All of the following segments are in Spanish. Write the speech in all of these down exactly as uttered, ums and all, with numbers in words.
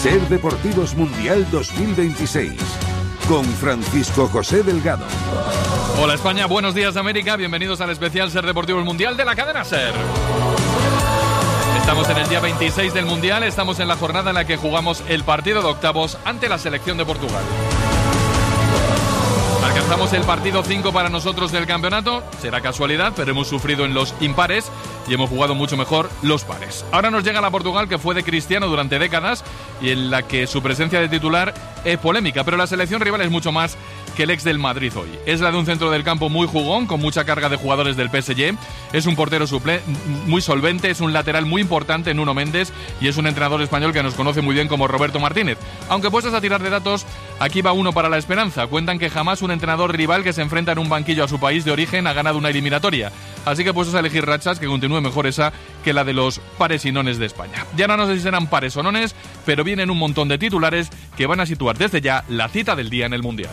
SER Deportivos Mundial dos mil veintiséis, con Francisco José Delgado. Hola España, buenos días América, bienvenidos al especial SER Deportivos Mundial de la cadena SER. Estamos en el día veintiséis del Mundial, estamos en la jornada en la que jugamos el partido de octavos ante la selección de Portugal. Alcanzamos el partido cinco para nosotros del campeonato, será casualidad, pero hemos sufrido en los impares y hemos jugado mucho mejor los pares. Ahora nos llega la Portugal que fue de Cristiano durante décadas y en la que su presencia de titular es polémica, pero la selección rival es mucho más que el ex del Madrid hoy. Es la de un centro del campo muy jugón, con mucha carga de jugadores del P S G, es un portero suple muy solvente, es un lateral muy importante, Nuno Méndez, y es un entrenador español que nos conoce muy bien como Roberto Martínez. Aunque puestos a tirar de datos, aquí va uno para la esperanza. Cuentan que jamás un entrenador rival que se enfrenta en un banquillo a su país de origen ha ganado una eliminatoria. Así que puestos a elegir rachas, que continúe mejor esa que la de los pares y nones de España. Ya no sé si serán pares o nones, pero vienen un montón de titulares que van a situar desde ya la cita del día en el Mundial.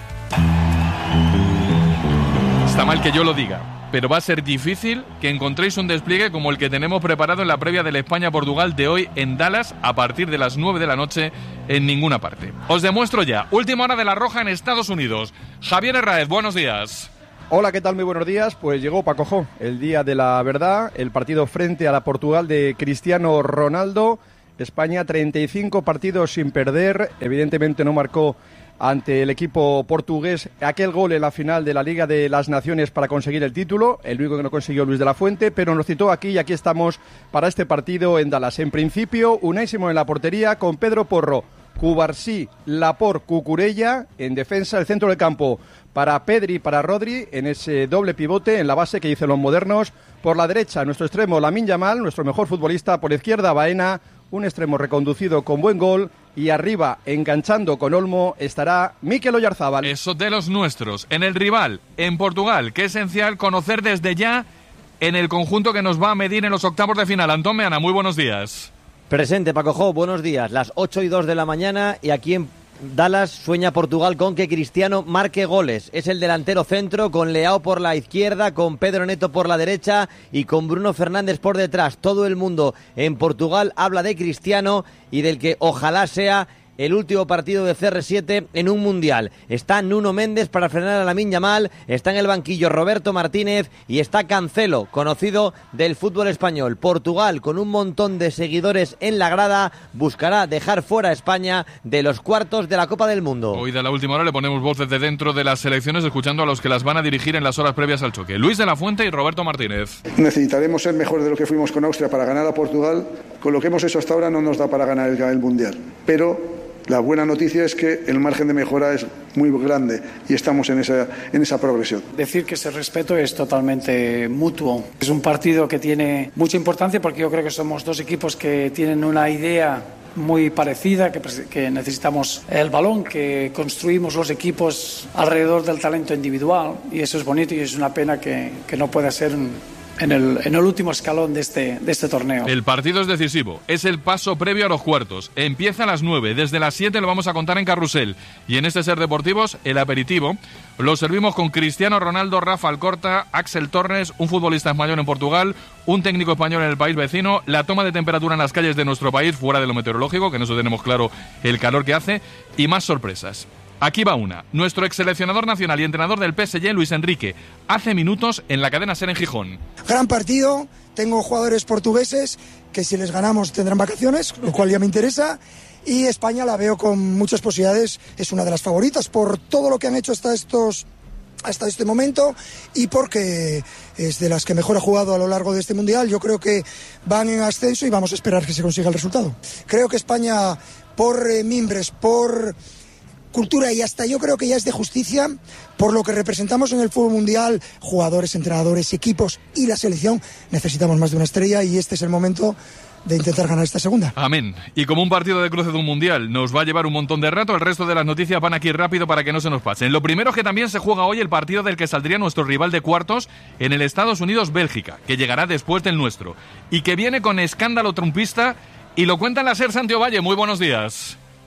Está mal que yo lo diga, pero va a ser difícil que encontréis un despliegue como el que tenemos preparado en la previa del España-Portugal de hoy en Dallas a partir de las nueve de la noche en ninguna parte. Os demuestro ya, última hora de la Roja en Estados Unidos. Javier Herráez, buenos días. Hola, ¿qué tal? Muy buenos días. Pues llegó Paco Jo, el día de la verdad, el partido frente a la Portugal de Cristiano Ronaldo. España, treinta y cinco partidos sin perder, evidentemente no marcó ante el equipo portugués aquel gol en la final de la Liga de las Naciones para conseguir el título, el único que no consiguió Luis de la Fuente, pero nos citó aquí y aquí estamos para este partido en Dallas. En principio, Unai Simón en la portería con Pedro Porro, Cubarsí, Laporte, Cucurella, en defensa el centro del campo para Pedri y para Rodri, en ese doble pivote, en la base que dicen los modernos. Por la derecha, nuestro extremo Lamine Yamal, nuestro mejor futbolista. Por izquierda, Baena, un extremo reconducido con buen gol. Y arriba, enganchando con Olmo, estará Mikel Oyarzabal. Eso de los nuestros. En el rival, en Portugal, que es esencial conocer desde ya en el conjunto que nos va a medir en los octavos de final. Antón Meana, muy buenos días. Presente, Paco Jo, buenos días. Las ocho y dos de la mañana y aquí en Dallas sueña Portugal con que Cristiano marque goles. Es el delantero centro con Leao por la izquierda, con Pedro Neto por la derecha y con Bruno Fernández por detrás. Todo el mundo en Portugal habla de Cristiano y del que ojalá sea el último partido de C R siete en un Mundial. Está Nuno Méndez para frenar a Lamine Yamal, está en el banquillo Roberto Martínez y está Cancelo, conocido del fútbol español. Portugal, con un montón de seguidores en la grada, buscará dejar fuera a España de los cuartos de la Copa del Mundo. Hoy de la última hora le ponemos voces de dentro de las selecciones, escuchando a los que las van a dirigir en las horas previas al choque. Luis de la Fuente y Roberto Martínez. Necesitaremos ser mejor de lo que fuimos con Austria para ganar a Portugal. Con lo que hemos hecho hasta ahora no nos da para ganar el, el Mundial. Pero la buena noticia es que el margen de mejora es muy grande y estamos en esa, en esa progresión. Decir que ese respeto es totalmente mutuo. Es un partido que tiene mucha importancia porque yo creo que somos dos equipos que tienen una idea muy parecida, que, que necesitamos el balón, que construimos los equipos alrededor del talento individual y eso es bonito y es una pena que, que no pueda ser un, En el, en el último escalón de este, de este torneo. El partido es decisivo, es el paso previo a los cuartos. Empieza a las nueve, desde las siete lo vamos a contar en Carrusel. Y en este SER Deportivos, el aperitivo lo servimos con Cristiano Ronaldo, Rafa Alcorta, Axel Torres, un futbolista español en Portugal, un técnico español en el país vecino, la toma de temperatura en las calles de nuestro país, fuera de lo meteorológico, que en eso tenemos claro el calor que hace, y más sorpresas. Aquí va una. Nuestro ex seleccionador nacional y entrenador del P S G, Luis Enrique, hace minutos en la cadena SER en Gijón. Gran partido, tengo jugadores portugueses que si les ganamos tendrán vacaciones, lo cual ya me interesa, y España la veo con muchas posibilidades, es una de las favoritas por todo lo que han hecho hasta estos hasta este momento y porque es de las que mejor ha jugado a lo largo de este Mundial. Yo creo que van en ascenso y vamos a esperar que se consiga el resultado. Creo que España, por eh, mimbres, por cultura y hasta yo creo que ya es de justicia, por lo que representamos en el fútbol mundial, jugadores, entrenadores, equipos y la selección, necesitamos más de una estrella y este es el momento de intentar ganar esta segunda. Amén. Y como un partido de cruce de un mundial nos va a llevar un montón de rato, el resto de las noticias van aquí rápido para que no se nos pasen. Lo primero es que también se juega hoy el partido del que saldría nuestro rival de cuartos en el Estados Unidos-Bélgica, que llegará después del nuestro, y que viene con escándalo trumpista, y lo cuenta en la SER Santiago Valle. Muy buenos días.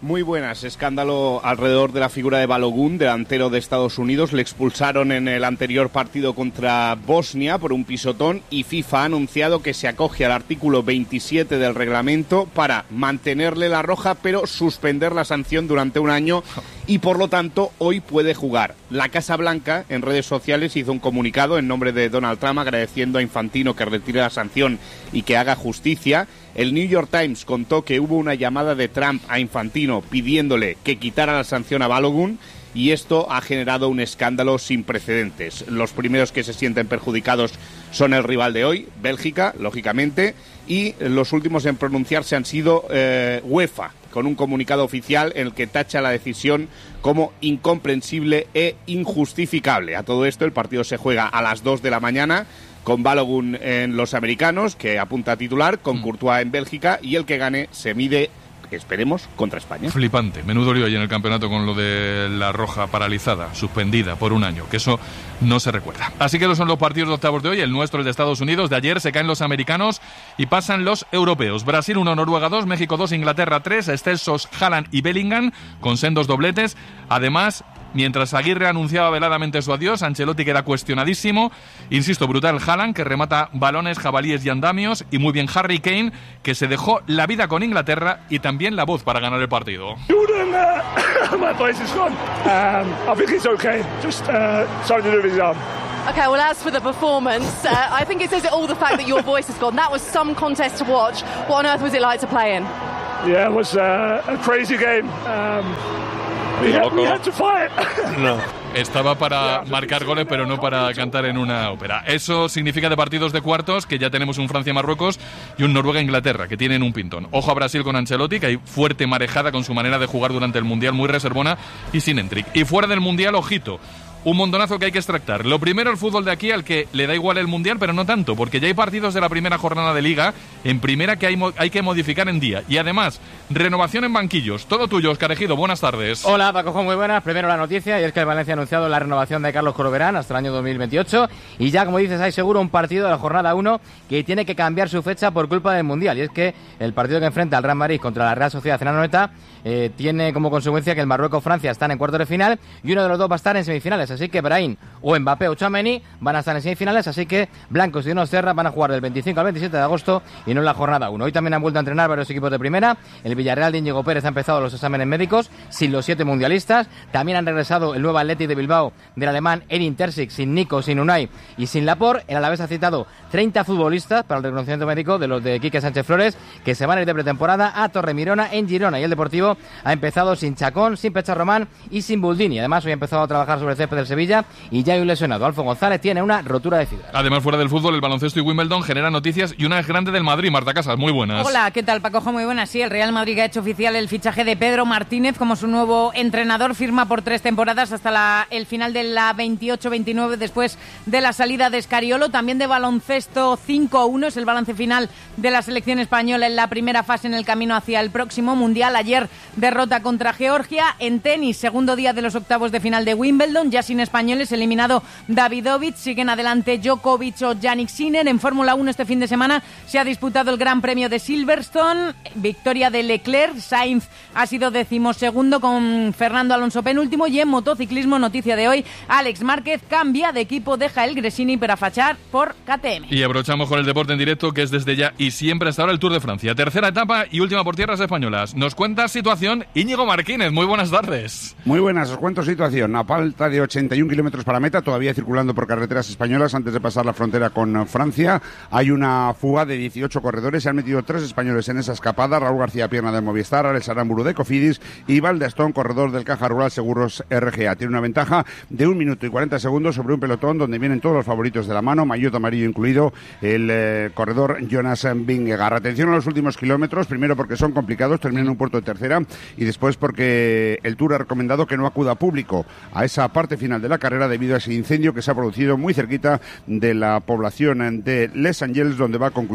Muy buenas. Escándalo alrededor de la figura de Balogun, delantero de Estados Unidos. Le expulsaron en el anterior partido contra Bosnia por un pisotón y FIFA ha anunciado que se acoge al artículo veintisiete del reglamento para mantenerle la roja pero suspender la sanción durante un año y por lo tanto hoy puede jugar. La Casa Blanca en redes sociales hizo un comunicado en nombre de Donald Trump agradeciendo a Infantino que retire la sanción y que haga justicia. El New York Times contó que hubo una llamada de Trump a Infantino pidiéndole que quitara la sanción a Balogun y esto ha generado un escándalo sin precedentes. Los primeros que se sienten perjudicados son el rival de hoy, Bélgica, lógicamente, y los últimos en pronunciarse han sido eh, UEFA, con un comunicado oficial en el que tacha la decisión como incomprensible e injustificable. A todo esto el partido se juega a las dos de la mañana, con Balogun en los americanos, que apunta a titular, con Courtois en Bélgica, y el que gane se mide, esperemos, contra España. Flipante, menudo lío ahí en el campeonato con lo de la roja paralizada, suspendida por un año, que eso no se recuerda. Así que esos son los partidos de octavos de hoy, el nuestro, el de Estados Unidos, de ayer se caen los americanos y pasan los europeos. Brasil uno, Noruega dos, México dos, Inglaterra tres, excelsos Haaland y Bellingham, con sendos dobletes. Además, mientras Aguirre anunciaba veladamente su adiós, Ancelotti queda cuestionadísimo. Insisto, brutal Haaland, que remata balones, jabalíes y andamios. Y muy bien Harry Kane, que se dejó la vida con Inglaterra y también la voz para ganar el partido. Jordan, uh, my voice is gone. Um, I think he's okay. Just uh, something to do with his arm. Okay, well, as for the performance, uh, I think it says it all, the fact that your voice has gone. That was some contest to watch. What on earth was it like to play in? Yeah, it was uh, a crazy game. Um, we, had, we had to fight. No. Estaba para marcar goles, pero no para cantar en una ópera. Eso significa de partidos de cuartos que ya tenemos un Francia-Marruecos y un Noruega-Inglaterra, que tienen un pintón. Ojo a Brasil con Ancelotti, que hay fuerte marejada con su manera de jugar durante el Mundial, muy reservona y sin entric. Y fuera del Mundial, ojito, un montonazo que hay que extractar. Lo primero, el fútbol de aquí, al que le da igual el Mundial, pero no tanto, porque ya hay partidos de la primera jornada de Liga en primera que hay, hay que modificar en día. Y además, renovación en banquillos. Todo tuyo, Óscar Ejido, buenas tardes. Hola, Paco, muy buenas. Primero la noticia, y es que el Valencia ha anunciado la renovación de Carlos Corberán hasta el año dos mil veintiocho. Y ya, como dices, hay seguro un partido de la jornada uno que tiene que cambiar su fecha por culpa del Mundial. Y es que el partido que enfrenta al Real Madrid contra la Real Sociedad en Anoeta eh, tiene como consecuencia que el Marruecos-Francia están en cuartos de final y uno de los dos va a estar en semifinales. Así que Brahim o Mbappé o Tchouaméni van a estar en semifinales, así que Blancos y Unos Serra van a jugar del veinticinco al veintisiete de agosto y no en la jornada uno. Hoy también han vuelto a entrenar varios equipos de primera. El Villarreal de Íñigo Pérez ha empezado los exámenes médicos sin los siete mundialistas. También han regresado el nuevo Athletic de Bilbao del alemán Edin Terzic, sin Nico, sin Unai y sin Laporte. El Alavés ha citado treinta futbolistas para el reconocimiento médico de los de Quique Sánchez Flores, que se van a ir de pretemporada a Torremirona en Girona. Y el Deportivo ha empezado sin Chacón, sin Pecha Román y sin Buldini. Además, hoy ha empezado a trabajar sobre el césped del Sevilla y ya hay un lesionado. Alfo González tiene una rotura de fibra. Además, fuera del fútbol, el baloncesto y Wimbledon generan noticias y una es grande del Madrid. Marta Casas, muy buenas. Hola, ¿qué tal, Pacojo? Muy buenas. Sí, el Real Madrid ha hecho oficial el fichaje de Pedro Martínez como su nuevo entrenador. Firma por tres temporadas hasta la, el final de la veintiocho veintinueve, después de la salida de Scariolo. También de baloncesto, cinco a uno es el balance final de la selección española en la primera fase en el camino hacia el próximo Mundial. Ayer derrota contra Georgia. En tenis, segundo día de los octavos de final de Wimbledon, ya sin españoles, eliminado Davidovich. Siguen adelante Djokovic o Jannik Sinner. En Fórmula uno este fin de semana se ha disputado el Gran Premio de Silverstone. Victoria de Leclerc. Sainz ha sido decimosegundo con Fernando Alonso penúltimo. Y en motociclismo, noticia de hoy, Alex Márquez cambia de equipo, deja el Gresini para fachar por K T M. Y abrochamos con el deporte en directo, que es desde ya y siempre hasta ahora el Tour de Francia. Tercera etapa y última por tierras españolas. Nos cuenta situación Íñigo Marquínez. Muy buenas tardes. Muy buenas, os cuento situación. A falta de ochenta y un kilómetros para meta, todavía circulando por carreteras españolas antes de pasar la frontera con Francia. Hay una fuga de dieciocho corredores. Se han metido tres españoles en esa escapada. Raúl García Pierna de Movistar, Alex Aramburu de Cofidis y Valdestón, corredor del Caja Rural Seguros R G A. Tiene una ventaja de un minuto y cuarenta segundos sobre un pelotón donde vienen todos los favoritos de la mano, maillot amarillo incluido, el eh, corredor Jonas Vingegaard. Atención a los últimos kilómetros, primero porque son complicados, terminan en un puerto de tercera, y después porque el Tour ha recomendado que no acuda público a esa parte final de la carrera debido a ese incendio que se ha producido muy cerquita de la población de Les Angeles, donde va a concluir el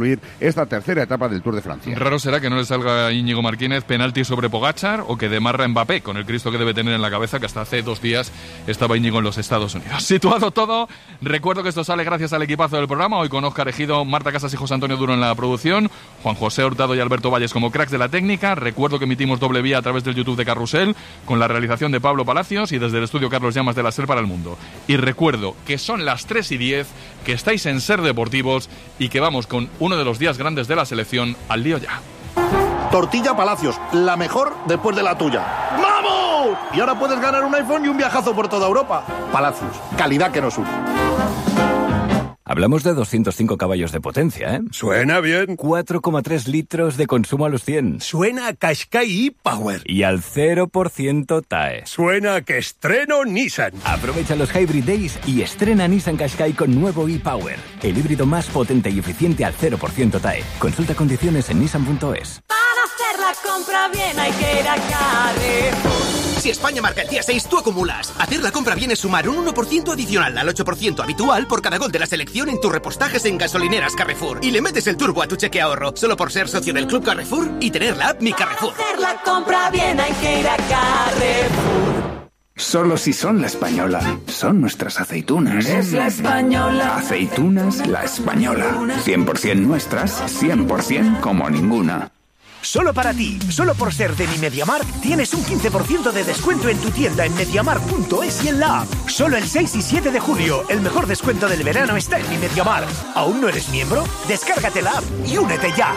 esta tercera etapa del Tour de Francia. Raro será que no le salga a Íñigo Martínez penalti sobre Pogačar o que demarra Mbappé, con el Cristo que debe tener en la cabeza, que hasta hace dos días estaba Íñigo en los Estados Unidos. Situado todo, recuerdo que esto sale gracias al equipazo del programa, hoy con Óscar Ejido, Marta Casas y José Antonio Duro en la producción, Juan José Hurtado y Alberto Valles como cracks de la técnica. Recuerdo que emitimos doble vía a través del YouTube de Carrusel, con la realización de Pablo Palacios y desde el estudio Carlos Llamas de la SER para el Mundo. Y recuerdo que son las tres y diez, que estáis en SER Deportivos y que vamos con uno de los días grandes de la selección al lío ya. Tortilla Palacios, la mejor después de la tuya. ¡Vamos! Y ahora puedes ganar un iPhone y un viajazo por toda Europa. Palacios, calidad que nos une. Hablamos de doscientos cinco caballos de potencia, ¿eh? Suena bien. cuatro coma tres litros de consumo a los cien. Suena a Qashqai e-Power. Y al cero por ciento T A E. Suena a que estreno Nissan. Aprovecha los Hybrid Days y estrena Nissan Qashqai con nuevo e-Power. El híbrido más potente y eficiente al cero por ciento T A E. Consulta condiciones en nissan punto es. Para hacer la compra bien hay que ir a Carrefour. Si España marca el día seis, tú acumulas. Hacer la compra bien es sumar un uno por ciento adicional al ocho por ciento habitual por cada gol de la selección en tus repostajes en gasolineras Carrefour. Y le metes el turbo a tu cheque ahorro, solo por ser socio del Club Carrefour y tener la app Mi Carrefour. Para hacer la compra bien hay que ir a Carrefour. Solo si son La Española. Son nuestras aceitunas. Es La Española. Aceitunas La Española. cien por ciento nuestras, cien por ciento como ninguna. Solo para ti, solo por ser de Mi MediaMarkt, tienes un quince por ciento de descuento en tu tienda en mediamarkt punto es y en la app. Solo el seis y siete de julio, el mejor descuento del verano está en Mi MediaMarkt. ¿Aún no eres miembro? Descárgate la app y únete ya.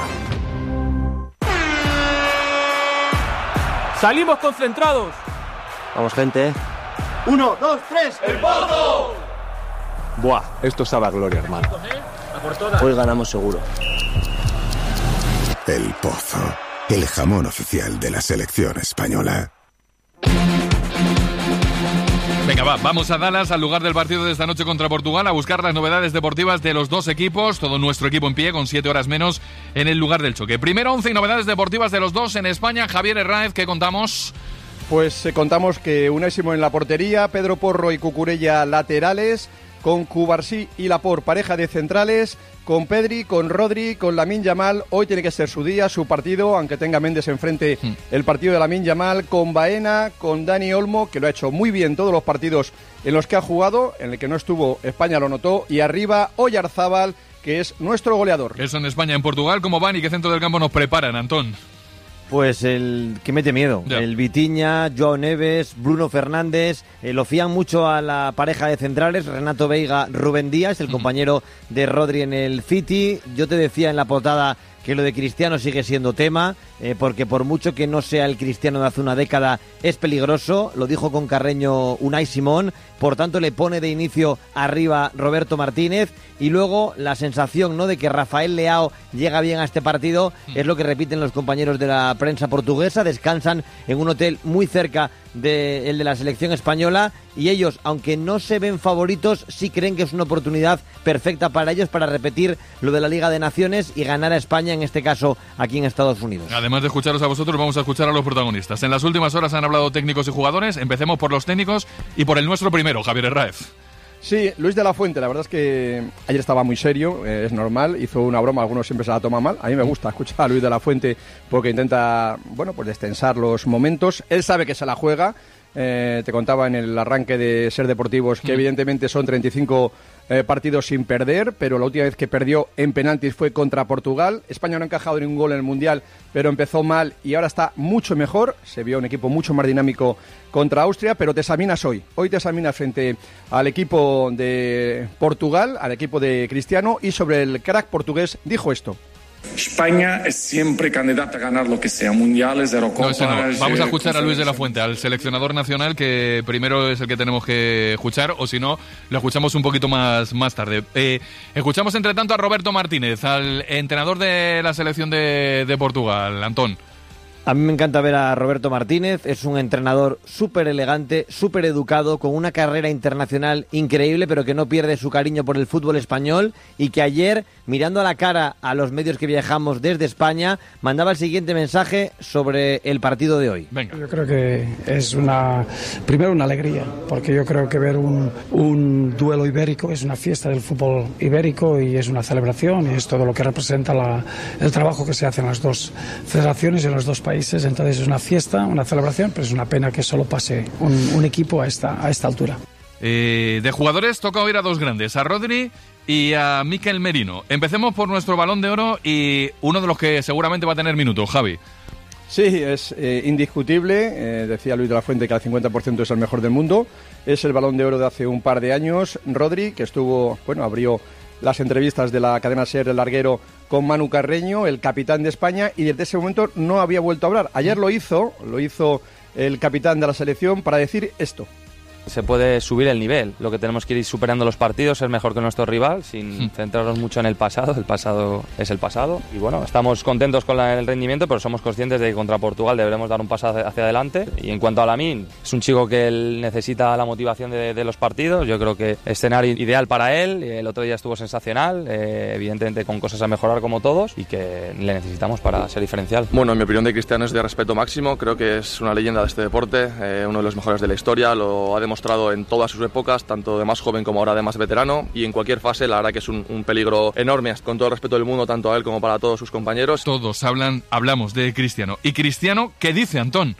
¡Salimos concentrados! Vamos, gente. Uno, dos, tres, ¡el Pozo! Buah, esto sabe a gloria, hermano. Hoy ganamos seguro. El Pozo, el jamón oficial de la selección española. Venga, va, vamos a Dallas, al lugar del partido de esta noche contra Portugal, a buscar las novedades deportivas de los dos equipos, todo nuestro equipo en pie, con siete horas menos en el lugar del choque. Primero once y novedades deportivas de los dos en España. Javier Herráez, ¿qué contamos? Pues eh, contamos que Unai Simón en la portería, Pedro Porro y Cucurella laterales, con Cubarsí y Laporte pareja de centrales, con Pedri, con Rodri, con Lamine Yamal. Hoy tiene que ser su día, su partido, aunque tenga Méndez enfrente mm. el partido de Lamine Yamal, con Baena, con Dani Olmo, que lo ha hecho muy bien todos los partidos en los que ha jugado, en el que no estuvo España lo notó, y arriba Oyarzábal, que es nuestro goleador. Eso en España. En Portugal, ¿cómo van y qué centro del campo nos preparan, Antón? Pues el que mete miedo, ya. El Vitinha, Joao Neves, Bruno Fernández, eh, lo fían mucho a la pareja de centrales, Renato Veiga, Rubén Díaz, el uh-huh. compañero de Rodri en el City. Yo te decía en la portada que lo de Cristiano sigue siendo tema, eh, porque por mucho que no sea el Cristiano de hace una década, es peligroso, lo dijo con Carreño Unai Simón, por tanto le pone de inicio arriba Roberto Martínez, y luego la sensación, ¿no?, de que Rafael Leao llega bien a este partido, es lo que repiten los compañeros de la prensa portuguesa, descansan en un hotel muy cerca del de la selección española, y ellos, aunque no se ven favoritos, sí creen que es una oportunidad perfecta para ellos para repetir lo de la Liga de Naciones y ganar a España, en este caso aquí en Estados Unidos. Además de escucharos a vosotros, vamos a escuchar a los protagonistas. En las últimas horas han hablado técnicos y jugadores. Empecemos por los técnicos y por el nuestro primero, Javier Herráez. Sí, Luis de la Fuente, la verdad es que ayer estaba muy serio, eh, es normal, hizo una broma, algunos siempre se la toman mal. A mí me gusta escuchar a Luis de la Fuente porque intenta, bueno, pues destensar los momentos. Él sabe que se la juega. Eh, te contaba en el arranque de Ser Deportivos que evidentemente son treinta y cinco eh, partidos sin perder, pero la última vez que perdió en penaltis fue contra Portugal. España no ha encajado ningún gol en el Mundial, pero empezó mal y ahora está mucho mejor. Se vio un equipo mucho más dinámico contra Austria, pero te examinas hoy. Hoy te examinas frente al equipo de Portugal, al equipo de Cristiano, y sobre el crack portugués dijo esto. España es siempre candidata a ganar lo que sea, mundiales, Eurocopas. No, no. Vamos a escuchar a Luis de la Fuente, al seleccionador nacional, que primero es el que tenemos que escuchar, o si no, lo escuchamos un poquito más, más tarde. Eh, escuchamos entre tanto a Roberto Martínez, al entrenador de la selección de, de Portugal, Antón. A mí me encanta ver a Roberto Martínez, es un entrenador súper elegante, súper educado, con una carrera internacional increíble, pero que no pierde su cariño por el fútbol español y que ayer, mirando a la cara a los medios que viajamos desde España, mandaba el siguiente mensaje sobre el partido de hoy. Venga. Yo creo que es una, primero una alegría, porque yo creo que ver un, un duelo ibérico es una fiesta del fútbol ibérico y es una celebración y es todo lo que representa la, el trabajo que se hace en las dos federaciones y en los dos países. Entonces es una fiesta, una celebración, pero es una pena que solo pase un, un equipo a esta, a esta altura. Eh, de jugadores toca oír a dos grandes, a Rodri y a Mikel Merino. Empecemos por nuestro Balón de Oro y uno de los que seguramente va a tener minutos, Javi. Sí, es eh, indiscutible. Eh, decía Luis de la Fuente que al cincuenta por ciento es el mejor del mundo. Es el Balón de Oro de hace un par de años. Rodri, que estuvo, bueno, abrió las entrevistas de la cadena SER El Larguero con Manu Carreño, el capitán de España, y desde ese momento no había vuelto a hablar. Ayer lo hizo, lo hizo el capitán de la selección para decir esto. Se puede subir el nivel, lo que tenemos que ir superando los partidos, ser mejor que nuestro rival, sin centrarnos mucho en el pasado, el pasado es el pasado, y bueno, estamos contentos con la, el rendimiento, pero somos conscientes de que contra Portugal deberemos dar un paso hacia, hacia adelante, y en cuanto a Lamine, es un chico que él necesita la motivación de, de los partidos, yo creo que escenario ideal para él, el otro día estuvo sensacional, eh, evidentemente con cosas a mejorar como todos, y que le necesitamos para ser diferencial. Bueno, en mi opinión de Cristiano es de respeto máximo, creo que es una leyenda de este deporte, eh, uno de los mejores de la historia, lo ha demostrado demostrado en todas sus épocas, tanto de más joven como ahora de más veterano, y en cualquier fase la verdad que es un, un peligro enorme, con todo el respeto del mundo, tanto a él como para todos sus compañeros. Todos hablan, hablamos de Cristiano. ¿Y Cristiano qué dice, Antón?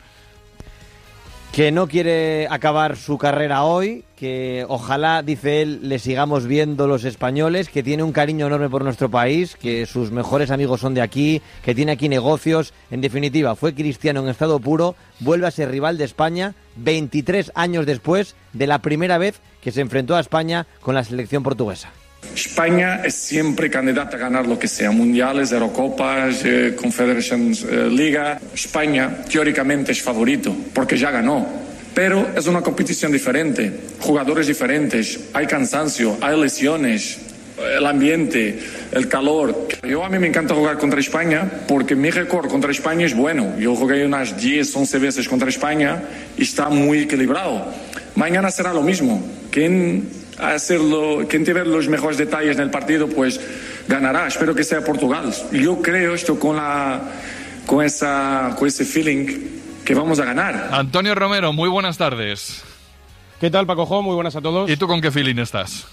Que no quiere acabar su carrera hoy, que ojalá, dice él, le sigamos viendo los españoles, que tiene un cariño enorme por nuestro país, que sus mejores amigos son de aquí, que tiene aquí negocios. En definitiva, fue Cristiano en estado puro, vuelve a ser rival de España veintitrés años después de la primera vez que se enfrentó a España con la selección portuguesa. España es siempre candidata a ganar lo que sea, mundiales, Eurocopas, eh, Confederations eh, Liga. España teóricamente es favorito porque ya ganó, pero es una competición diferente, jugadores diferentes, hay cansancio, hay lesiones, el ambiente, el calor. Yo a mí me encanta jugar contra España porque mi récord contra España es bueno. Yo jugué unas diez, once veces contra España y está muy equilibrado. Mañana será lo mismo. ¿Quién hacerlo, quien tiene los mejores detalles en el partido, pues ganará. Espero que sea Portugal. Yo creo esto con la con esa con ese feeling que vamos a ganar. Antonio Romero, muy buenas tardes. ¿Qué tal, Paco Jo? Muy buenas a todos. ¿Y tú con qué feeling estás?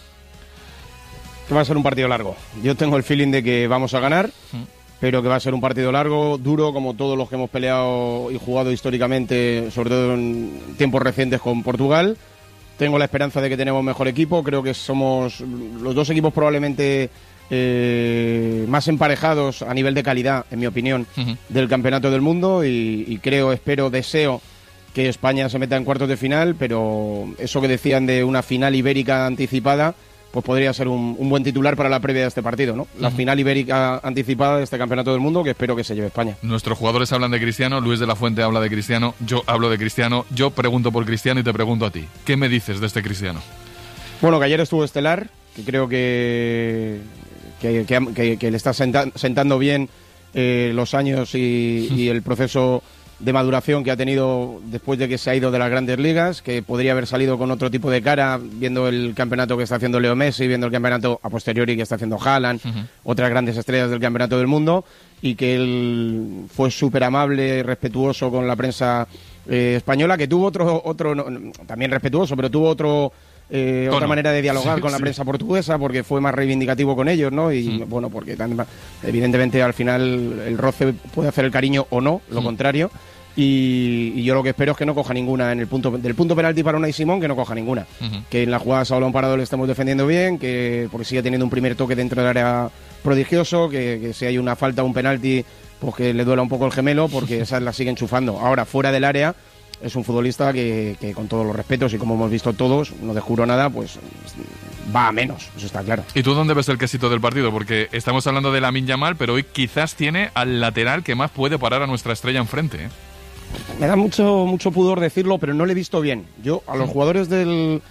Que va a ser un partido largo. Yo tengo el feeling de que vamos a ganar, ¿Mm? pero que va a ser un partido largo, duro, como todos los que hemos peleado y jugado históricamente, sobre todo en tiempos recientes con Portugal. Tengo la esperanza de que tenemos mejor equipo. Creo que somos los dos equipos probablemente eh, más emparejados a nivel de calidad, en mi opinión, uh-huh. del campeonato del mundo. Y, y creo, espero, deseo que España se meta en cuartos de final. Pero eso que decían de una final ibérica anticipada, pues podría ser un, un buen titular para la previa de este partido, ¿no? La uh-huh. final ibérica anticipada de este campeonato del mundo, que espero que se lleve España. Nuestros jugadores hablan de Cristiano, Luis de la Fuente habla de Cristiano, yo hablo de Cristiano, yo pregunto por Cristiano y te pregunto a ti. ¿Qué me dices de este Cristiano? Bueno, que ayer estuvo estelar, que creo que, que, que, que, que le está senta, sentando bien eh, los años y, y el proceso de maduración que ha tenido después de que se ha ido de las grandes ligas, que podría haber salido con otro tipo de cara, viendo el campeonato que está haciendo Leo Messi, viendo el campeonato a posteriori que está haciendo Haaland, uh-huh. otras grandes estrellas del campeonato del mundo, y que él fue súper amable y respetuoso con la prensa eh, española, que tuvo otro, otro no, también respetuoso, pero tuvo otro eh, otra manera de dialogar sí, con la sí. prensa portuguesa, porque fue más reivindicativo con ellos, ¿no? Y sí. bueno, porque también, evidentemente al final el roce puede hacer el cariño o no, lo sí. contrario. Y, y yo lo que espero es que no coja ninguna en el punto del punto penalti para Unai Simón, que no coja ninguna. Uh-huh. Que en la jugada a balón parado le estemos defendiendo bien, que porque sigue teniendo un primer toque dentro del área prodigioso, que, que si hay una falta o un penalti, pues que le duela un poco el gemelo, porque esas la sigue enchufando. Ahora, fuera del área, es un futbolista que, que con todos los respetos y como hemos visto todos, no descubro nada, pues va a menos, eso está claro. ¿Y tú dónde ves el quesito del partido? Porque estamos hablando de Lamine Yamal, pero hoy quizás tiene al lateral que más puede parar a nuestra estrella enfrente, ¿eh? Me da mucho mucho pudor decirlo, pero no le he visto bien. Yo a los jugadores del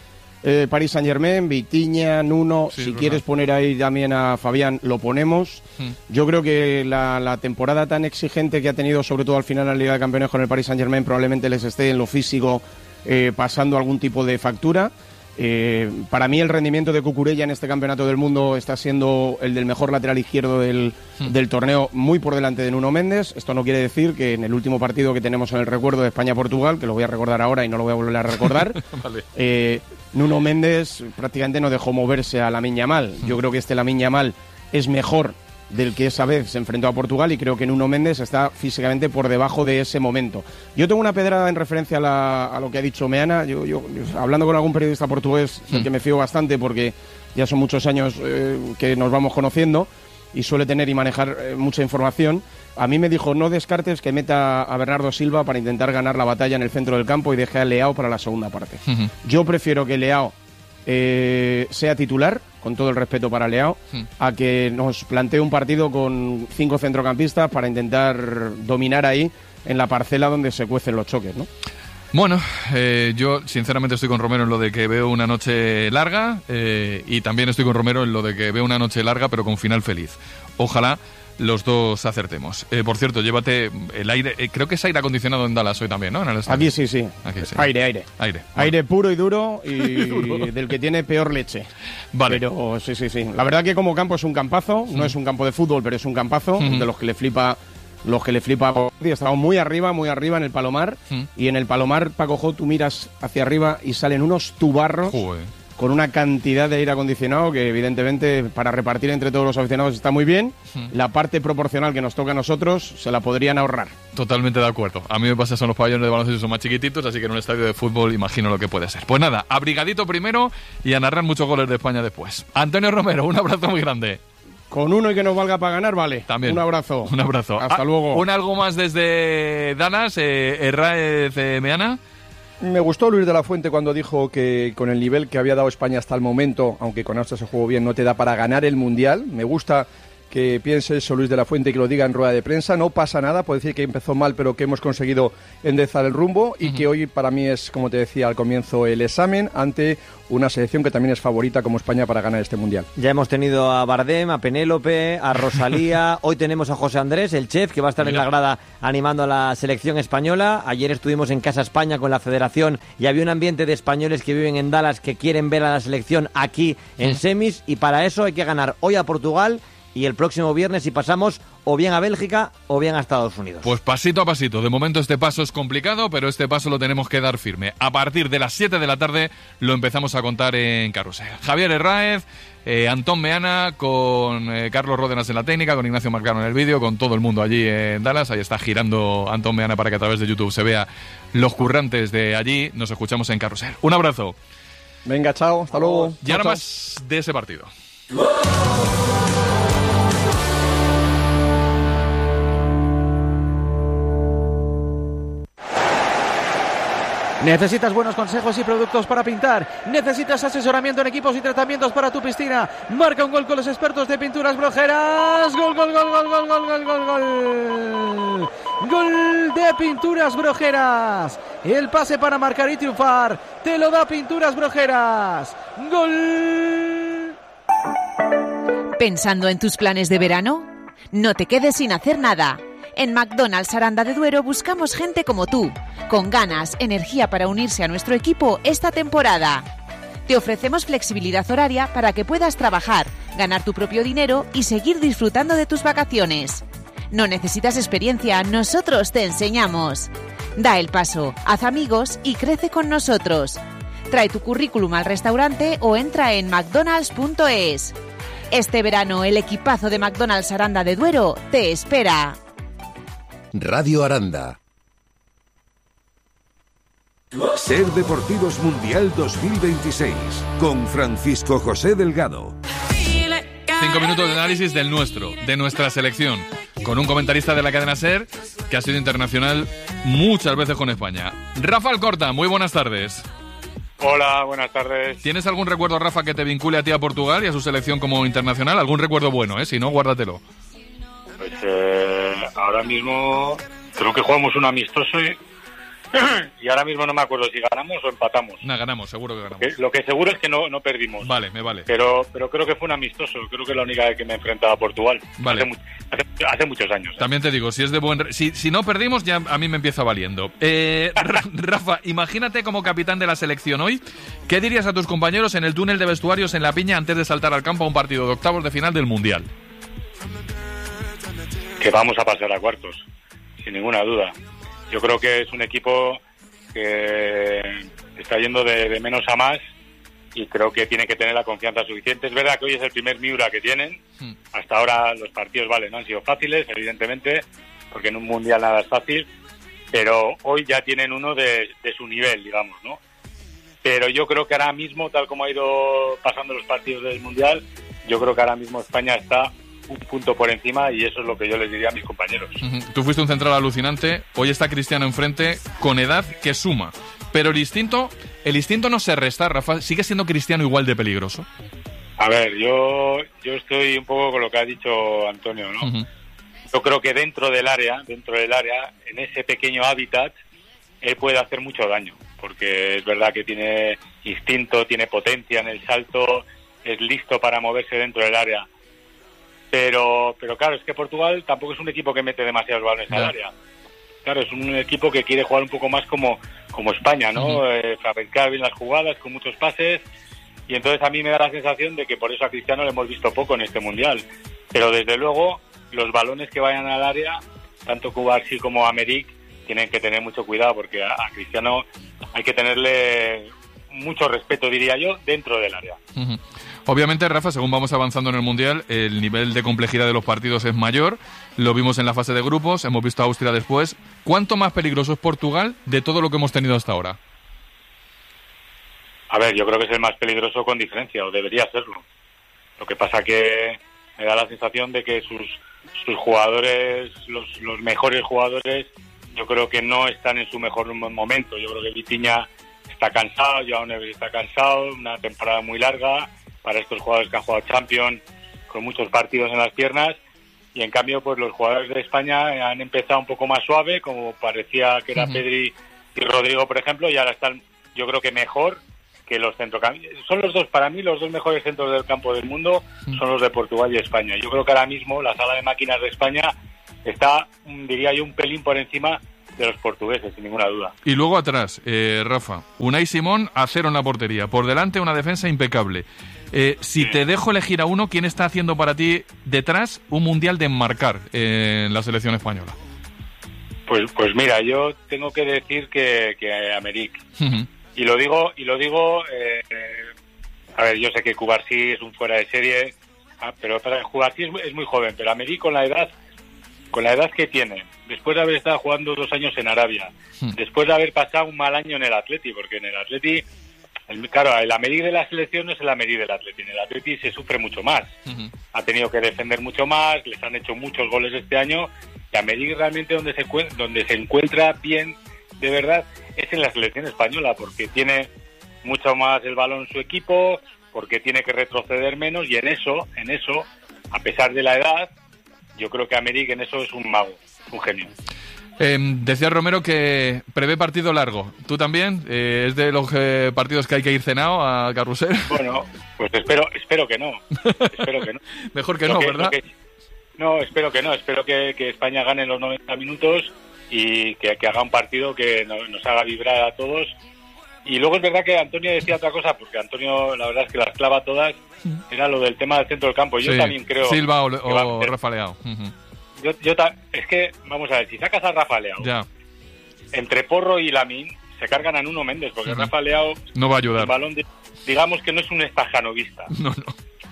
eh, Paris Saint-Germain, Vitinha, Nuno, Sí, si es quieres verdad. poner ahí también a Fabián, lo ponemos. Mm. Yo creo que la, la temporada tan exigente que ha tenido, sobre todo al final en la Liga de Campeones con el Paris Saint-Germain, probablemente les esté en lo físico eh, pasando algún tipo de factura. Eh, para mí el rendimiento de Cucurella en este campeonato del mundo está siendo el del mejor lateral izquierdo del, Hmm. del torneo, muy por delante de Nuno Méndez. Esto no quiere decir que en el último partido que tenemos en el recuerdo de España-Portugal, que lo voy a recordar ahora y no lo voy a volver a recordar, Vale. eh, Nuno Méndez prácticamente no dejó moverse a Lamine Yamal. Yo creo que este Lamine Yamal es mejor del que esa vez se enfrentó a Portugal y creo que Nuno Méndez está físicamente por debajo de ese momento. Yo tengo una pedrada en referencia a, la- a lo que ha dicho Meana. Yo, yo, yo, hablando con algún periodista portugués del que me fío bastante porque ya son muchos años eh, que nos vamos conociendo y suele tener y manejar eh, mucha información, a mí me dijo no descartes que meta a Bernardo Silva para intentar ganar la batalla en el centro del campo y deje a Leao para la segunda parte. Ujú. Yo prefiero que Leao eh, sea titular, con todo el respeto para Leao, Mm. a que nos plantee un partido con cinco centrocampistas para intentar dominar ahí en la parcela donde se cuecen los choques, ¿no? Bueno, eh, yo sinceramente estoy con Romero en lo de que veo una noche larga eh, y también estoy con Romero en lo de que veo una noche larga pero con final feliz. Ojalá los dos acertemos. Eh, por cierto, llévate el aire, eh, creo que es aire acondicionado en Dallas hoy también, ¿no? En el estadio. Aquí sí, sí. Aquí sí. Aire, aire. Aire. Aire puro y duro y Duro. del que tiene peor leche. Vale. Pero sí, sí, sí. La verdad que como campo es un campazo, no es un campo de fútbol, pero es un campazo Ujú. de los que le flipa los que le flipa. Estamos muy arriba, muy arriba en el Palomar Mm. y en el Palomar, Paco Jo, tú miras hacia arriba y salen unos tubarros Joder. con una cantidad de aire acondicionado que evidentemente para repartir entre todos los aficionados está muy bien. Mm. La parte proporcional que nos toca a nosotros se la podrían ahorrar. Totalmente de acuerdo. A mí me pasa son los pabellones de baloncesto son más chiquititos, así que en un estadio de fútbol imagino lo que puede ser. Pues nada, abrigadito primero y a narrar muchos goles de España después. Antonio Romero, un abrazo muy grande. Con uno y que nos valga para ganar, vale. También. Un abrazo. Un abrazo. Hasta Ah, luego. Un algo más desde Dallas, eh, Herráez eh, Meana. Me gustó Luis de la Fuente cuando dijo que con el nivel que había dado España hasta el momento, aunque con Austria se jugó bien, no te da para ganar el Mundial. Me gusta que piense eso Luis de la Fuente y que lo diga en rueda de prensa. No pasa nada, puede decir que empezó mal, pero que hemos conseguido enderezar el rumbo y que hoy para mí es, como te decía al comienzo, el examen ante una selección que también es favorita como España para ganar este Mundial. Ya hemos tenido a Bardem, a Penélope, a Rosalía. Hoy tenemos a José Andrés, el chef, que va a estar Mira. en la grada animando a la selección española. Ayer estuvimos en Casa España con la federación y había un ambiente de españoles que viven en Dallas que quieren ver a la selección aquí en semis y para eso hay que ganar hoy a Portugal y el próximo viernes si pasamos o bien a Bélgica o bien a Estados Unidos. Pues pasito a pasito. De momento este paso es complicado, pero este paso lo tenemos que dar firme. A partir de las siete de la tarde lo empezamos a contar en Carrusel. Javier Herráez, eh, Antón Meana, con eh, Carlos Ródenas en la técnica, con Ignacio Marcano en el vídeo, con todo el mundo allí en Dallas. Ahí está girando Antón Meana para que a través de YouTube se vea los currantes de allí. Nos escuchamos en Carrusel. Un abrazo. Venga, chao, hasta luego. Y ahora Chao, chao. más de ese partido. ¿Necesitas buenos consejos y productos para pintar? ¿Necesitas asesoramiento en equipos y tratamientos para tu piscina? Marca un gol con los expertos de Pinturas Brojeras. Gol, gol, gol, gol, gol, gol, gol, gol, gol. Gol de Pinturas Brojeras. El pase para marcar y triunfar te lo da Pinturas Brojeras. Gol. ¿Pensando en tus planes de verano? No te quedes sin hacer nada. En McDonald's Aranda de Duero buscamos gente como tú, con ganas, energía para unirse a nuestro equipo esta temporada. Te ofrecemos flexibilidad horaria para que puedas trabajar, ganar tu propio dinero y seguir disfrutando de tus vacaciones. No necesitas experiencia, nosotros te enseñamos. Da el paso, haz amigos y crece con nosotros. Trae tu currículum al restaurante o entra en mcdonalds punto es. Este verano el equipazo de McDonald's Aranda de Duero te espera. Radio Aranda. Ser Deportivos Mundial dos mil veintiséis con Francisco José Delgado. Cinco minutos de análisis del nuestro, de nuestra selección, con un comentarista de la cadena SER que ha sido internacional muchas veces con España. Rafa Alcorta, muy buenas tardes. Hola, buenas tardes. ¿Tienes algún recuerdo, Rafa, que te vincule a ti a Portugal y a su selección como internacional? ¿Algún recuerdo bueno, eh? Si no, guárdatelo. Pues eh, ahora mismo creo que jugamos un amistoso y ahora mismo no me acuerdo si ganamos o empatamos. No, ganamos, seguro que ganamos. Lo que, lo que seguro es que no, no perdimos. Vale, me vale. Pero pero creo que fue un amistoso, creo que es la única vez que me he enfrentado a Portugal. Vale. Hace, mu- hace, hace muchos años. ¿eh? También te digo, si es de buen... re- Si, si no perdimos, ya a mí me empieza valiendo. Eh, Ra- Rafa, imagínate como capitán de la selección hoy, ¿qué dirías a tus compañeros en el túnel de vestuarios en La Piña antes de saltar al campo a un partido de octavos de final del Mundial? Que vamos a pasar a cuartos, sin ninguna duda. Yo creo que es un equipo que está yendo de, de menos a más y creo que tiene que tener la confianza suficiente. Es verdad que hoy es el primer Miura que tienen. Hasta ahora los partidos, vale, no han sido fáciles, evidentemente, porque en un mundial nada es fácil, pero hoy ya tienen uno de, de su nivel, digamos, ¿no? Pero yo creo que ahora mismo, tal como ha ido pasando los partidos del mundial, yo creo que ahora mismo España está un punto por encima y eso es lo que yo les diría a mis compañeros. Ujú. Tú fuiste un central alucinante, hoy está Cristiano enfrente con edad que suma. Pero el instinto, el instinto no se resta, Rafa, ¿sigue siendo Cristiano igual de peligroso? A ver, yo yo estoy un poco con lo que ha dicho Antonio, ¿no? Uh-huh. Yo creo que dentro del área, dentro del área, en ese pequeño hábitat, él puede hacer mucho daño, porque es verdad que tiene instinto, tiene potencia en el salto, es listo para moverse dentro del área. Pero pero claro, es que Portugal tampoco es un equipo que mete demasiados balones al Ya. área. Claro, es un equipo que quiere jugar un poco más como, como España, ¿no? Ujú. Eh, fabricar bien las jugadas, con muchos pases. Y entonces a mí me da la sensación de que por eso a Cristiano le hemos visto poco en este Mundial. Pero desde luego, los balones que vayan al área, tanto Cubarsí como Americ, tienen que tener mucho cuidado porque a, a Cristiano hay que tenerle mucho respeto, diría yo, dentro del área. Ujú. Obviamente, Rafa, según vamos avanzando en el Mundial, el nivel de complejidad de los partidos es mayor. Lo vimos en la fase de grupos, hemos visto a Austria después. ¿Cuánto más peligroso es Portugal de todo lo que hemos tenido hasta ahora? A ver, yo creo que es el más peligroso con diferencia, o debería serlo. Lo que pasa que me da la sensación de que sus, sus jugadores, los, los mejores jugadores, yo creo que no están en su mejor momento. Yo creo que Vitinha está cansado, Joao Neves está cansado, una temporada muy larga para estos jugadores que han jugado Champions, con muchos partidos en las piernas, y en cambio pues los jugadores de España han empezado un poco más suave, como parecía que era Ujú. Pedri y Rodrigo, por ejemplo, y ahora están, yo creo que mejor que los centrocampistas. Son los dos, para mí, los dos mejores centros del campo del mundo son los de Portugal y España. Yo creo que ahora mismo la sala de máquinas de España está, mm, diría yo, un pelín por encima de los portugueses, sin ninguna duda. Y luego atrás, eh, Rafa, Unai Simón a cero en la portería. Por delante una defensa impecable. Eh, si te dejo elegir a uno, ¿quién está haciendo para ti detrás un mundial de enmarcar eh, en la selección española? Pues pues mira, yo tengo que decir que, que Americ. Ujú. Y lo digo, y lo digo, eh, eh, a ver, yo sé que Cubarsí es un fuera de serie, ah, pero para Cubarsí es, muy- es muy joven, pero Americ con la edad, con la edad que tiene, después de haber estado jugando dos años en Arabia, Hmm. después de haber pasado un mal año en el Atleti, porque en el Atleti, el, claro, el Americ de la selección no es el Americ del Atleti, en el Atleti se sufre mucho más, Ujú. ha tenido que defender mucho más, les han hecho muchos goles este año, y Americ realmente donde se, cuen- donde se encuentra bien, de verdad, es en la selección española, porque tiene mucho más el balón en su equipo, porque tiene que retroceder menos, y en eso, en eso, a pesar de la edad, yo creo que Americ en eso es un mago, un genio. Eh, decía Romero que prevé partido largo. ¿Tú también? Eh, ¿Es de los eh, partidos que hay que ir cenado a Carrusel? Bueno, pues espero, espero que no, espero que no. Mejor que Lo no, que- ¿verdad? lo que- no, espero que no, espero que, que España gane los noventa minutos y que, que haga un partido que no- nos haga vibrar a todos. Y luego es verdad que Antonio decía otra cosa, porque Antonio la verdad es que las clava todas, era lo del tema del centro del campo. Yo Sí, también creo... Silva o, que va a o meter- Rafa Leao. Ujú. yo, yo ta- es que, vamos a ver, si sacas a Rafa Leao, Ya, entre Porro y Lamín, se cargan a Nuno Méndez, porque Ujú. Rafa Leao, no va a el ayudar. balón, de- digamos que no es un estajanovista. No, no.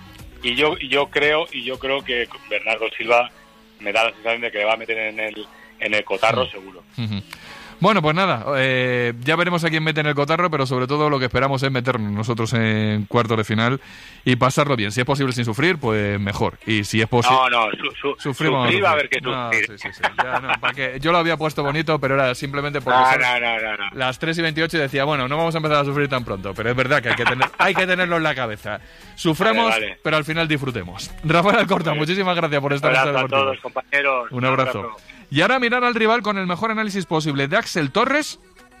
Y yo y yo creo y yo creo que Bernardo Silva me da la sensación de que le va a meter en el en el cotarro Sí. seguro. Ujú. Bueno, pues nada, eh, ya veremos a quién mete en el cotarro, pero sobre todo lo que esperamos es meternos nosotros en cuartos de final y pasarlo bien. Si es posible sin sufrir, pues mejor. Y si es posible... No, no, su, su, Sufrimos, sufrir va a sufrir. haber que No, sufrir. sí, sí, sí. Ya, no, ¿para qué? Yo lo había puesto bonito, pero era simplemente porque No, son no, no, no, no. las tres y veintiocho y decía, bueno, no vamos a empezar a sufrir tan pronto, pero es verdad que hay que, tener, hay que tenerlo en la cabeza. Suframos, Vale, vale. pero al final disfrutemos. Rafael Alcorta, Vale. muchísimas gracias por Un estar en abrazo esta a deportiva. todos, compañeros. Un abrazo. Y ahora mirar al rival con el mejor análisis posible de Axel Torres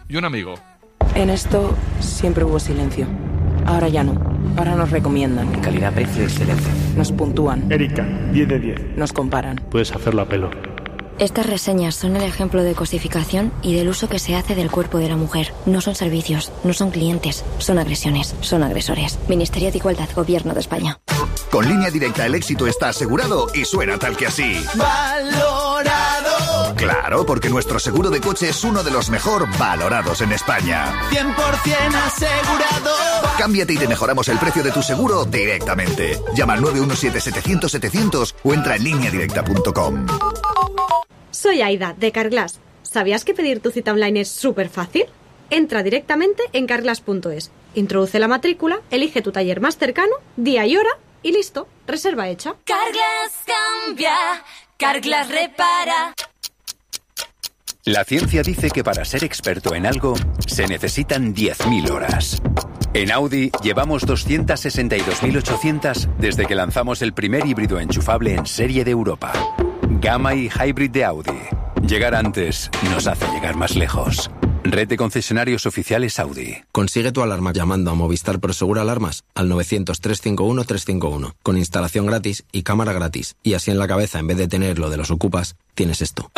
y un amigo. En esto siempre hubo silencio. Ahora ya no. Ahora nos recomiendan. Calidad-precio excelente. Nos puntúan. Erika, diez de diez. Nos comparan. Puedes hacerlo a pelo. Estas reseñas son el ejemplo de cosificación y del uso que se hace del cuerpo de la mujer. No son servicios, no son clientes, son agresiones, son agresores. Ministerio de Igualdad, Gobierno de España. Con Línea Directa el éxito está asegurado y suena tal que así. ¡Valorado! Claro, porque nuestro seguro de coche es uno de los mejor valorados en España. cien por ciento asegurado. Cámbiate y te mejoramos el precio de tu seguro directamente. Llama al nueve uno siete setecientos setecientos o entra en línea directa punto com. Soy Aida, de Carglass. ¿Sabías que pedir tu cita online es súper fácil? Entra directamente en carglass punto es, introduce la matrícula, elige tu taller más cercano, día y hora y listo, reserva hecha. Carglass cambia, Carglass repara. La ciencia dice que para ser experto en algo se necesitan diez mil horas. En Audi llevamos doscientas sesenta y dos mil ochocientas desde que lanzamos el primer híbrido enchufable en serie de Europa. Gamma y Hybrid de Audi. Llegar antes nos hace llegar más lejos. Red de concesionarios oficiales Audi. Consigue tu alarma llamando a Movistar Prosegur Alarmas al novecientos, trescientos cincuenta y uno, trescientos cincuenta y uno, con instalación gratis y cámara gratis. Y así en la cabeza, en vez de tener lo de los ocupas, tienes esto.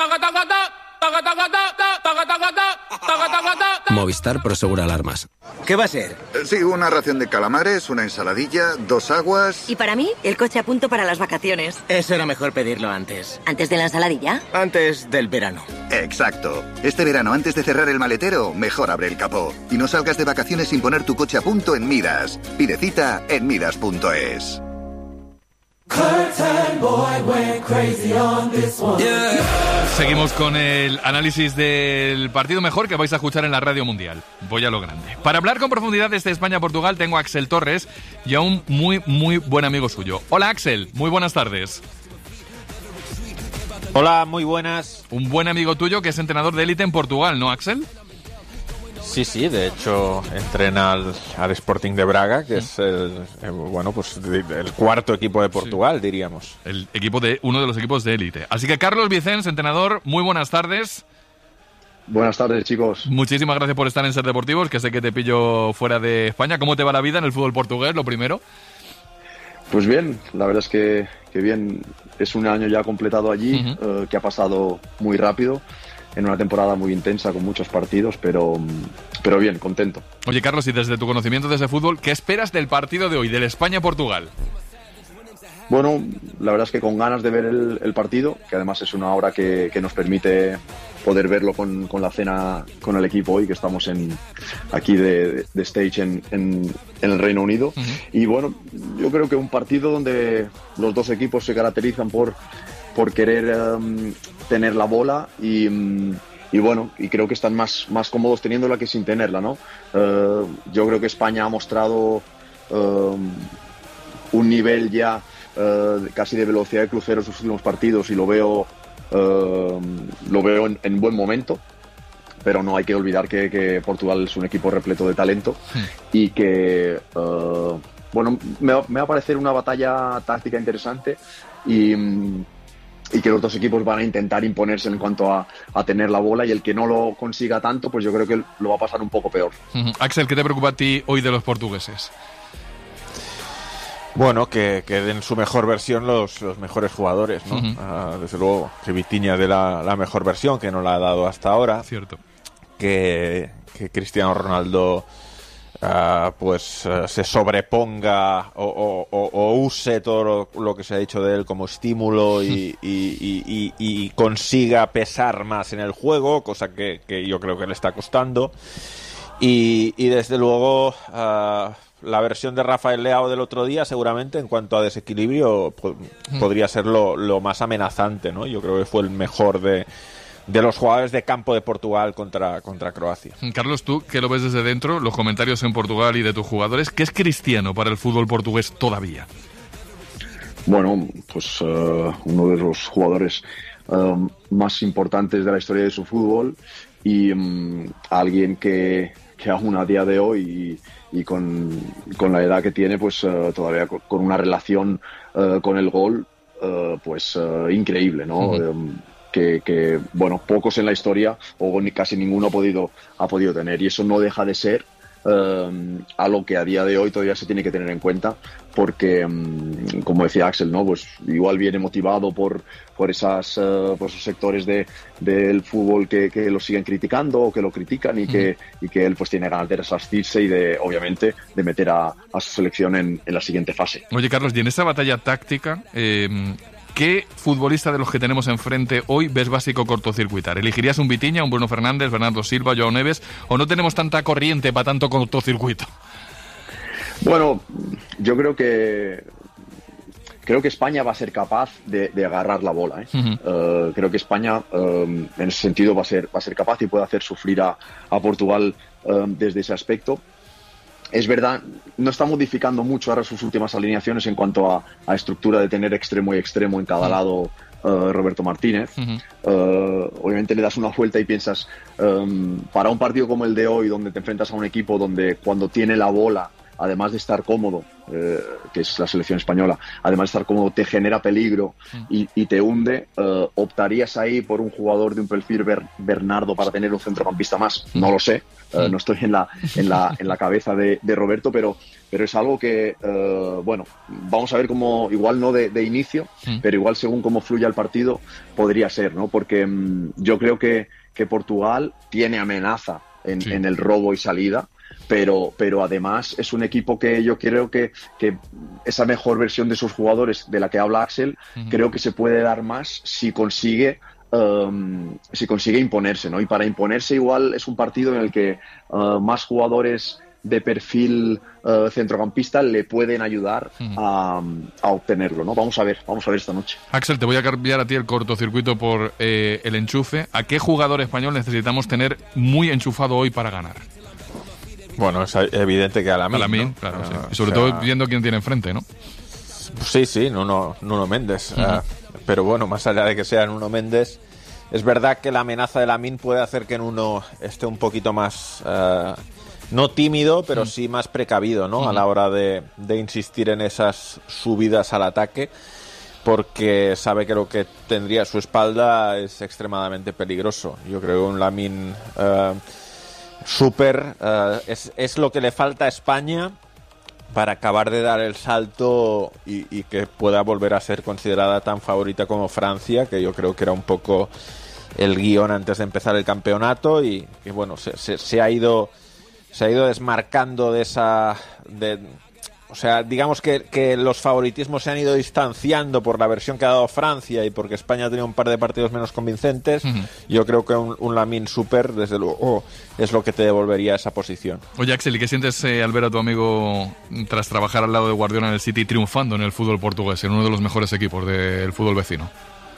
Movistar Prosegur Alarmas. ¿Qué va a ser? Sí, una ración de calamares, una ensaladilla, dos aguas... Y para mí, el coche a punto para las vacaciones. Eso era mejor pedirlo antes. ¿Antes de la ensaladilla? Antes del verano. Exacto. Este verano, antes de cerrar el maletero, mejor abre el capó. Y no salgas de vacaciones sin poner tu coche a punto en Midas. Pide cita en midas punto es. Seguimos con el análisis del partido mejor que vais a escuchar en la Radio Mundial. Voy a lo grande. Para hablar con profundidad de este España-Portugal tengo a Axel Torres y a un muy, muy buen amigo suyo. Hola Axel, muy buenas tardes. Hola, muy buenas. Un buen amigo tuyo que es entrenador de élite en Portugal, ¿no, Axel? Sí, sí, de hecho entrena al, al Sporting de Braga, que sí. es el, el bueno, pues el cuarto equipo de Portugal, sí. diríamos. El equipo de uno de los equipos de élite. Así que Carlos Vicens, entrenador, muy buenas tardes. Buenas tardes, chicos. Muchísimas gracias por estar en Ser Deportivos, que sé que te pillo fuera de España. ¿Cómo te va la vida en el fútbol portugués, lo primero? Pues bien, la verdad es que, que bien. Es un año ya completado allí, uh-huh. eh, que ha pasado muy rápido. En una temporada muy intensa, con muchos partidos, pero, pero bien, contento. Oye, Carlos, y desde tu conocimiento de ese fútbol, ¿qué esperas del partido de hoy, del España-Portugal? Bueno, la verdad es que con ganas de ver el, el partido, que además es una hora que, que nos permite poder verlo con, con la cena con el equipo hoy, que estamos en aquí de, de stage en, en, en el Reino Unido. Uh-huh. Y bueno, yo creo que un partido donde los dos equipos se caracterizan por, por querer um, tener la bola y, um, y bueno, y creo que están más, más cómodos teniéndola que sin tenerla, ¿no? Uh, yo creo que España ha mostrado uh, un nivel ya Uh, casi de velocidad de crucero en sus últimos partidos y lo veo uh, lo veo en, en buen momento, pero no hay que olvidar que, que Portugal es un equipo repleto de talento sí. y que uh, bueno, me va, me va a parecer una batalla táctica interesante y, y que los dos equipos van a intentar imponerse en cuanto a, a tener la bola, y el que no lo consiga tanto, pues yo creo que lo va a pasar un poco peor. Uh-huh. Axel, ¿qué te preocupa a ti hoy de los portugueses? Bueno, que, que den su mejor versión los, los mejores jugadores, ¿no? Uh-huh. Uh, desde luego, que Vitinha dé la, la mejor versión, que no la ha dado hasta ahora. Cierto. Que, que Cristiano Ronaldo uh, pues uh, se sobreponga o, o, o, o use todo lo, lo que se ha dicho de él como estímulo y, y, y, y, y consiga pesar más en el juego, cosa que, que yo creo que le está costando. Y, y desde luego... Uh, la versión de Rafael Leao del otro día, seguramente, en cuanto a desequilibrio, po- mm. podría ser lo, lo más amenazante, ¿no? Yo creo que fue el mejor de, de los jugadores de campo de Portugal contra, contra Croacia. Carlos, tú que lo ves desde dentro, los comentarios en Portugal y de tus jugadores, ¿qué es Cristiano para el fútbol portugués todavía? Bueno, pues uh, uno de los jugadores uh, más importantes de la historia de su fútbol y um, alguien que, que aún a día de hoy... Y, y con, con la edad que tiene, pues uh, todavía con, con una relación uh, con el gol uh, pues uh, increíble, ¿no? Uh-huh. Um, que, que bueno, pocos en la historia o ni casi ninguno ha podido, ha podido tener, y eso no deja de ser Um, algo que a día de hoy todavía se tiene que tener en cuenta, porque um, como decía Axel, ¿no? Pues igual viene motivado por, por, esas, uh, por esos sectores de, del fútbol que, que lo siguen criticando o que lo critican, y que, uh-huh. y que él pues tiene ganas de resarcirse y de, obviamente, de meter a, a su selección en, en la siguiente fase. Oye, Carlos, y en esa batalla táctica, eh, ¿qué futbolista de los que tenemos enfrente hoy ves básico cortocircuitar? ¿Elegirías un Vitinha, un Bruno Fernández, Bernardo Silva, Joao Neves, o no tenemos tanta corriente para tanto cortocircuito? Bueno, yo creo que creo que España va a ser capaz de, de agarrar la bola, ¿eh? Uh-huh. Uh, creo que España uh, en ese sentido va a ser va a ser capaz y puede hacer sufrir a, a Portugal uh, desde ese aspecto. Es verdad, no está modificando mucho ahora sus últimas alineaciones en cuanto a, a estructura de tener extremo y extremo en cada lado uh, Roberto Martínez. Uh-huh. Uh, obviamente le das una vuelta y piensas, um, para un partido como el de hoy, donde te enfrentas a un equipo donde cuando tiene la bola, además de estar cómodo, eh, que es la selección española, además de estar cómodo, te genera peligro y, y te hunde, uh, ¿optarías ahí por un jugador de un perfil Ber- Bernardo para tener un centrocampista más? No lo sé. Uh, no estoy en la en la en la cabeza de, de Roberto, pero pero es algo que uh, bueno, vamos a ver cómo, igual no de, de inicio, sí. pero igual según cómo fluya el partido podría ser, ¿no? Porque um, yo creo que, que Portugal tiene amenaza en, sí. en el robo y salida, pero pero además es un equipo que yo creo que, que esa mejor versión de sus jugadores de la que habla Axel, uh-huh. creo que se puede dar más si consigue Um, si consigue imponerse, ¿no? Y para imponerse igual es un partido en el que uh, más jugadores de perfil uh, centrocampista le pueden ayudar uh-huh. a, a obtenerlo, ¿no? Vamos a ver, vamos a ver esta noche. Axel, te voy a cambiar a ti el cortocircuito por eh, el enchufe. ¿A qué jugador español necesitamos tener muy enchufado hoy para ganar? Bueno, es evidente que a Lamine, a Lamine, ¿no? claro, uh, sí. Y sobre o sea, todo viendo quién tiene enfrente, ¿no? Sí, sí, Nuno, Nuno Méndez. Uh-huh. Uh, pero bueno, más allá de que sea Nuno Méndez, es verdad que la amenaza de Lamine puede hacer que Nuno esté un poquito más, uh, no tímido, pero uh-huh. sí más precavido, ¿no? Uh-huh. A la hora de, de insistir en esas subidas al ataque, porque sabe que lo que tendría a su espalda es extremadamente peligroso. Yo creo que un Lamine uh, súper uh, es, es lo que le falta a España para acabar de dar el salto y, y que pueda volver a ser considerada tan favorita como Francia, que yo creo que era un poco el guión antes de empezar el campeonato, y, y bueno, se, se, se ha ido se ha ido desmarcando de esa de, o sea, digamos que, que los favoritismos se han ido distanciando por la versión que ha dado Francia y porque España ha tenido un par de partidos menos convincentes. Uh-huh. Yo creo que un, un Lamine super, desde luego, oh, es lo que te devolvería esa posición. Oye, Axel, ¿y qué sientes eh, al ver a tu amigo tras trabajar al lado de Guardiola en el City triunfando en el fútbol portugués, en uno de los mejores equipos del fútbol vecino?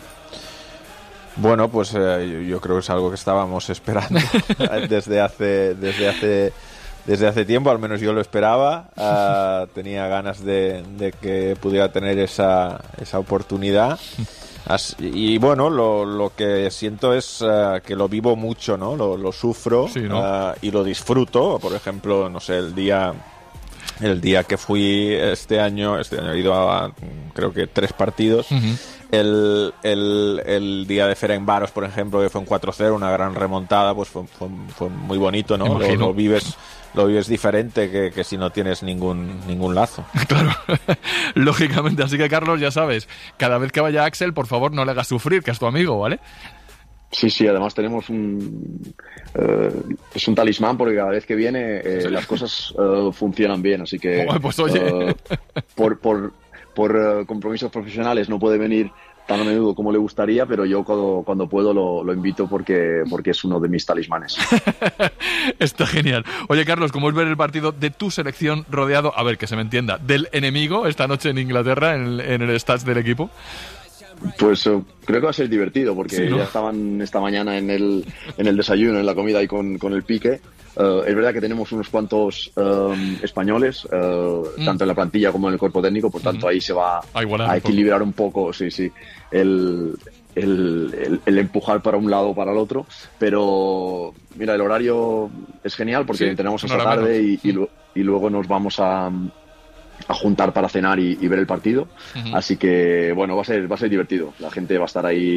Bueno, pues eh, yo, yo creo que es algo que estábamos esperando desde hace desde hace desde hace tiempo, al menos yo lo esperaba. Uh, tenía ganas de, de que pudiera tener esa esa oportunidad. As, y bueno, lo, lo que siento es uh, que lo vivo mucho, ¿no? Lo, lo sufro, sí, ¿no? uh, y lo disfruto. Por ejemplo, no sé, el día el día que fui este año, este año he ido a creo que tres partidos. Uh-huh. El, el, el día de Ferencváros, por ejemplo, que fue un cuatro cero, una gran remontada, pues fue, fue, fue muy bonito, ¿no? Lo, lo vives lo vives diferente que, que si no tienes ningún ningún lazo. Claro, lógicamente. Así que, Carlos, ya sabes, cada vez que vaya Axel, por favor, no le hagas sufrir, que es tu amigo, ¿vale? Sí, sí, además tenemos un... Uh, es un talismán porque cada vez que viene eh, las cosas uh, funcionan bien, así que... Oh, pues oye... Uh, por... por por uh, compromisos profesionales no puede venir tan a menudo como le gustaría, pero yo cuando, cuando puedo lo, lo invito porque, porque es uno de mis talismanes. Está genial. Oye, Carlos, ¿cómo es ver el partido de tu selección rodeado, a ver, que se me entienda, del enemigo esta noche en Inglaterra, en el, en el stats del equipo? Pues uh, creo que va a ser divertido porque sí, ¿no? Ya estaban esta mañana en el, en el desayuno, en la comida y con, con el pique. Uh, es verdad que tenemos unos cuantos um, españoles, uh, mm. tanto en la plantilla como en el cuerpo técnico, por tanto mm. ahí se va a, a equilibrar un poco, sí, sí, el, el, el, el empujar para un lado o para el otro. Pero mira, el horario es genial porque sí, tenemos esta tarde y, y, y luego nos vamos a... a juntar para cenar y, y ver el partido. Uh-huh. Así que bueno, va a ser va a ser divertido. La gente va a estar ahí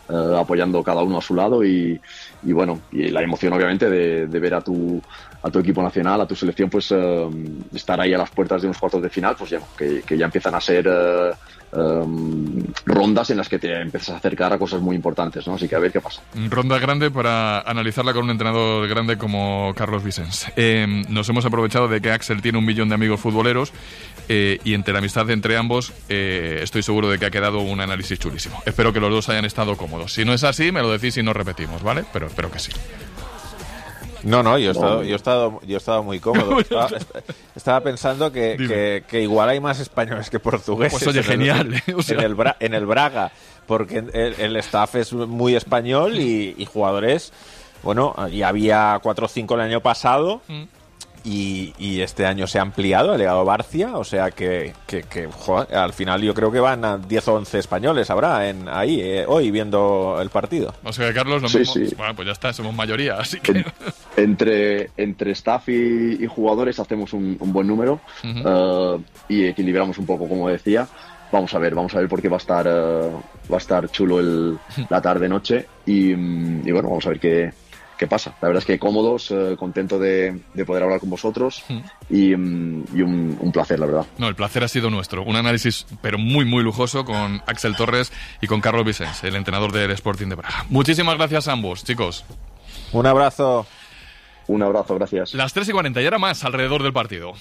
eh, apoyando cada uno a su lado y, y bueno, y la emoción obviamente de, de ver a tu a tu equipo nacional, a tu selección, pues eh, estar ahí a las puertas de unos cuartos de final, pues ya que, que ya empiezan a ser eh, Um, rondas en las que te empiezas a acercar a cosas muy importantes, ¿no? Así que a ver qué pasa. Ronda grande para analizarla con un entrenador grande como Carlos Vicens. Eh, nos hemos aprovechado de que Axel tiene un millón de amigos futboleros eh, y entre la amistad entre ambos eh, estoy seguro de que ha quedado un análisis chulísimo. Espero que los dos hayan estado cómodos. Si no es así, me lo decís y nos repetimos, ¿vale? Pero espero que sí. No, no, yo he estado, yo he estado, yo he estado muy cómodo. Estaba, estaba pensando que, que, que igual hay más españoles que portugueses. Pues oye, en genial. El, ¿eh? O sea... en, el Bra, en el Braga, porque el, el staff es muy español y, y jugadores, bueno, y había cuatro o cinco el año pasado. Mm. Y, y este año se ha ampliado, ha llegado Barcia, o sea que, que, que joder, al final yo creo que van a diez o once españoles habrá en, ahí eh, hoy viendo el partido. O sea que Carlos, lo sí, mismo, sí. Bueno, pues ya está, somos mayoría, así que... En, entre, entre staff y, y jugadores hacemos un, un buen número uh-huh. uh, y equilibramos un poco, como decía. Vamos a ver, vamos a ver porque va a estar, uh, va a estar chulo el, la tarde-noche y, y bueno, vamos a ver qué... ¿Qué pasa? La verdad es que cómodos, eh, contento de, de poder hablar con vosotros mm. y, um, y un, un placer, la verdad. No, el placer ha sido nuestro. Un análisis, pero muy, muy lujoso con Axel Torres y con Carlos Vicens, el entrenador del Sporting de Braga. Muchísimas gracias a ambos, chicos. Un abrazo. Un abrazo, gracias. Las tres y cuarenta y ahora más alrededor del partido.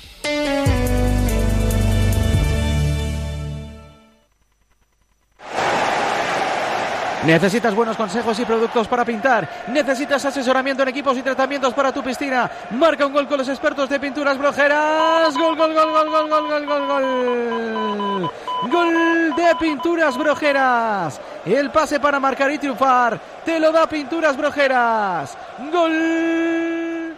¿Necesitas buenos consejos y productos para pintar? ¿Necesitas asesoramiento en equipos y tratamientos para tu piscina? Marca un gol con los expertos de Pinturas Brojeras. Gol, gol, gol, gol, gol, gol, gol, gol, gol. Gol de Pinturas Brojeras. El pase para marcar y triunfar te lo da Pinturas Brojeras. Gol.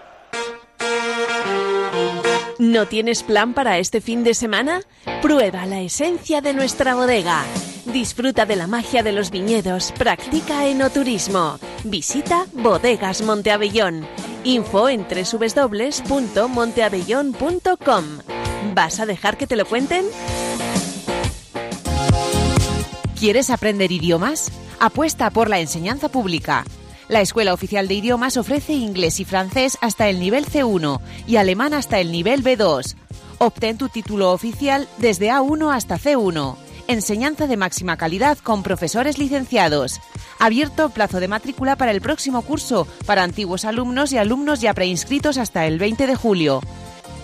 ¿No tienes plan para este fin de semana? Prueba la esencia de nuestra bodega. Disfruta de la magia de los viñedos, practica enoturismo. Visita Bodegas Monteabellón. Info en doble u doble u doble u punto monteabellón punto com. ¿Vas a dejar que te lo cuenten? ¿Quieres aprender idiomas? Apuesta por la enseñanza pública. La Escuela Oficial de Idiomas ofrece inglés y francés hasta el nivel ce uno y alemán hasta el nivel be dos. Obtén tu título oficial desde a uno hasta ce uno. Enseñanza de máxima calidad con profesores licenciados. Abierto plazo de matrícula para el próximo curso para antiguos alumnos y alumnos ya preinscritos hasta el veinte de julio.